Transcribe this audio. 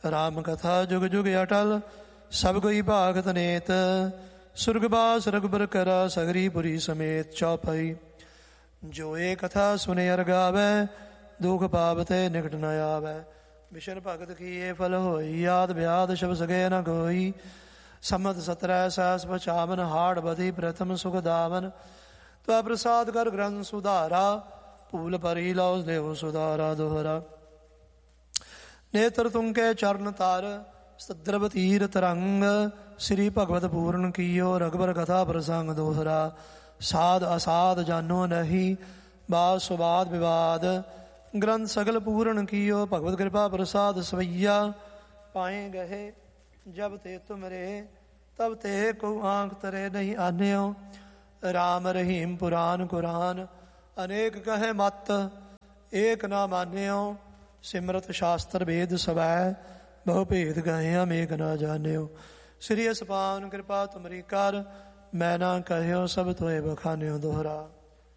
ਰਾਮ ਕਥਾ ਜੁਗ ਜੁਗ ਅਟਲ, ਸਭ ਕੋਈ ਭਾਗਤ ਨੇਤ। ਸੁਰਗਵਾਸ ਰਘੁਬਰ ਕਰਾ, ਸਗਰੀ ਪੁਰੀ ਸਮੇਤ। ਚੌਪਈ। ਜੋ ਇਹ ਕਥਾ ਸੁਨੇ ਅਰ ਗਾਵੈ, ਦੁਖ ਪਾਵਤੇ ਨਿਕਟ ਨ ਆਵੈ। ਵਿਸ਼ਨ ਭਗਤ ਕੀਏ ਫਲ ਹੋਈ, ਆਦ ਵਿਆਦ ਸ਼ਬ ਸਗੇ ਨ ਕੋਈ। ਸਮਤ 17 ਸਹਿਸ 55, ਹਾੜ ਬਧੀ ਪ੍ਰਥਮ ਸੁਖ ਦਾਵਨ। ਤਵਾ ਪ੍ਰਸਾਦ ਕਰ ਗ੍ਰੰਥ ਸੁਧਾਰਾ, ਭੂਲ ਭਰੀ ਲਉ ਦੇਵ ਸੁਧਾਰਾ। ਦੋਹਰਾ। ਨੇਤਰ ਤੁੰਕੇ ਚਰਨ ਤਾਰ, ਸਦਰਬ ਤੀਰ ਤਰੰਗ। ਸ੍ਰੀ ਭਗਵਤ ਪੂਰਨ ਕੀਓ, ਰਘਬਰ ਕਥਾ ਪ੍ਰਸੰਗ। ਦੋਹਰਾ। ਸਾਧ ਅਸਾਧ ਜਾਨੋ ਨਹੀਂ, ਬਾਦ ਸੁਬਾਦ ਵਿਵਾਦ। ਗ੍ਰੰਥ ਸਗਲ ਪੂਰਨ ਕੀਓ, ਭਗਵਤ ਕਿਰਪਾ ਪ੍ਰਸਾਦ ਸਵਈਆ। ਪਾਏ ਗਏ ਜਬ ਤੇ ਤੁਮਰੇ, ਤਬ ਤੇ ਕੋ ਆਂਖ ਤਰੇ ਨਹੀਂ ਆਨਿਓ। ਰਾਮ ਰਹੀਮ ਪੁਰਾਨ ਕੁਰਾਨ, ਅਨੇਕ ਕਹੇ ਮਤ ਏਕ ਨਾ ਮਾਨਿਓ। ਸਿਮਰਤ ਸ਼ਾਸਤਰ ਵੇਦ ਸਵੈ, ਬਹੁ ਭੇਦ ਗਏ ਅਮੇਕ ਨਾ ਜਾਣਿਓ। ਸ੍ਰੀ ਅਸਪਾਨ ਕਿਰਪਾ ਤੁਮਰੀ ਕਰ, ਮੈਂ ਨਾ ਕਹਿਓ ਸਭ ਤੋਏ ਬਖਾਨਿਓ। ਦੋਹਰਾ।